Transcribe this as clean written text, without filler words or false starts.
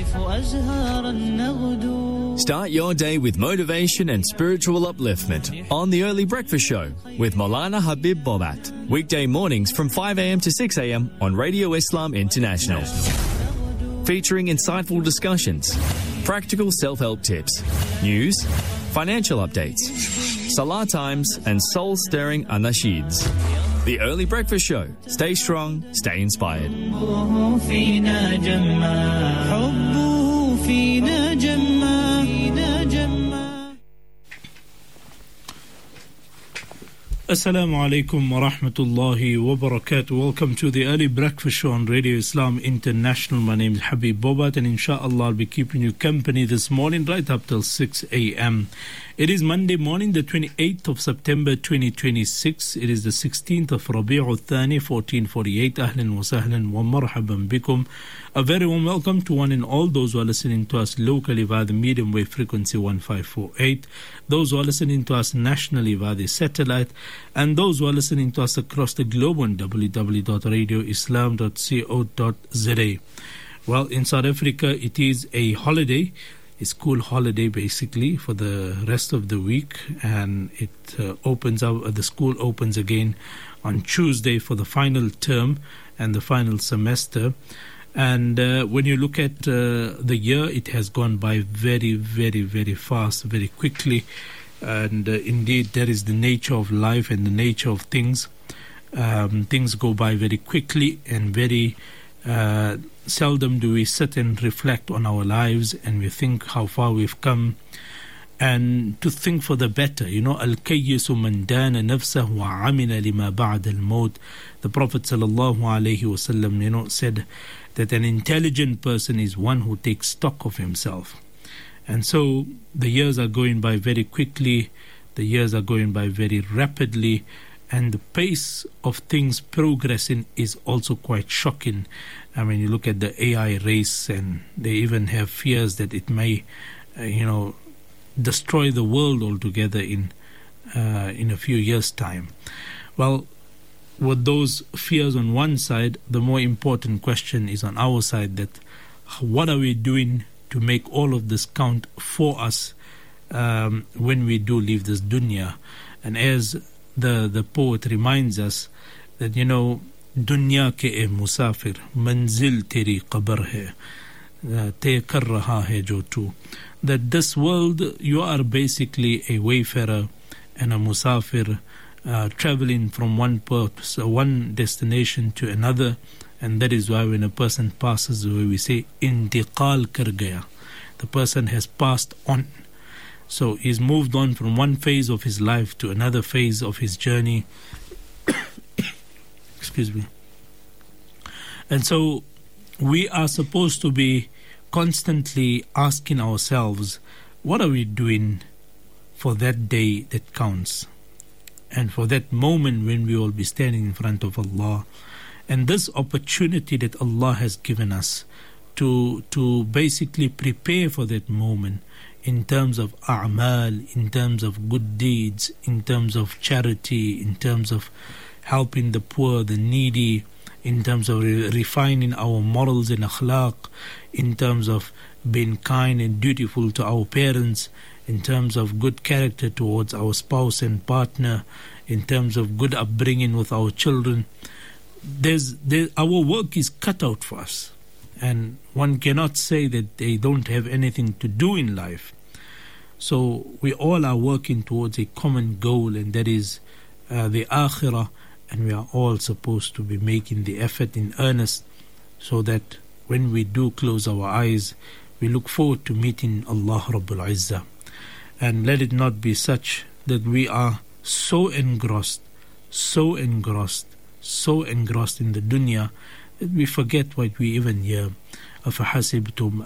Start your day with motivation and spiritual upliftment on the Early Breakfast Show with Maulana Habib Bobat. Weekday mornings from 5 a.m. to 6 a.m. on Radio Islam International. Featuring insightful discussions, practical self-help tips, news, financial updates, salah times and soul-stirring anasheeds. The Early Breakfast Show. Stay strong, stay inspired. Assalamu alaikum wa rahmatullahi wa barakatuh. Welcome to the Early Breakfast Show on Radio Islam International. My name is Habib Bobat, and inshallah I'll be keeping you company this morning right up till 6 a.m. It is Monday morning, the 28th of September 2026. It is the 16th of Rabi'ul Thani 1448. Ahlan wa sahlan wa marhaban bikum. A very warm welcome to one and all those who are listening to us locally via the medium wave frequency 1548, those who are listening to us nationally via the satellite, and those who are listening to us across the globe on www.radioislam.co.za. Well, in South Africa, it is a holiday, a school holiday basically for the rest of the week, and it opens up. The school opens again on Tuesday for the final term and the final semester. And when you look at the year, it has gone by very, very, very fast, very quickly. And indeed, that is the nature of life and the nature of things. Things go by very quickly, and very seldom do we sit and reflect on our lives and we think how far we've come, and to think for the better. You know, al-kayyisu man dana nafsahu wa amila lima ba'da al-maut. The Prophet sallallahu alaihi wasallam, you know, said that an intelligent person is one who takes stock of himself. And so the years are going by very quickly, the years are going by very rapidly, and the pace of things progressing is also quite shocking. I mean, you look at the AI race, and they even have fears that it may, destroy the world altogether in a few years' time. Well, with those fears on one side, the more important question is on our side, that what are we doing to make all of this count for us when we do leave this dunya? And as the poet reminds us that, you know, dunya ke e musafir, manzil teri qabr hai, te kar raha hai jo tu. That this world, you are basically a wayfarer and a musafir, traveling from one destination to another. And that is why when a person passes away, we say intiqal kar gaya. The person has passed on. So he's moved on from one phase of his life to another phase of his journey. Excuse me. And so we are supposed to be constantly asking ourselves, what are we doing for that day that counts? And for that moment when we will be standing in front of Allah. And this opportunity that Allah has given us to basically prepare for that moment in terms of a'mal, in terms of good deeds, in terms of charity, in terms of helping the poor, the needy, in terms of refining our morals and akhlaq, in terms of being kind and dutiful to our parents, in terms of good character towards our spouse and partner, in terms of good upbringing with our children. Our work is cut out for us, and one cannot say that they don't have anything to do in life. So we all are working towards a common goal, and that is the akhirah, and we are all supposed to be making the effort in earnest, so that when we do close our eyes, we look forward to meeting Allah Rabbul Izzah. And let it not be such that we are so engrossed in the dunya that we forget what we even hear. أَفَحَسِبْتُمْ